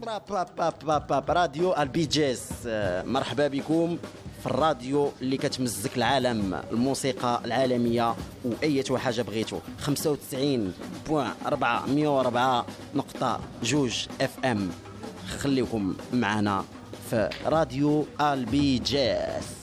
راديو البي جيس، مرحبا بكم في الراديو اللي كتمزك العالم، الموسيقى العالمية وأي حاجة بغيتو. 95.4 FM. خليكم معنا في راديو البي جيس.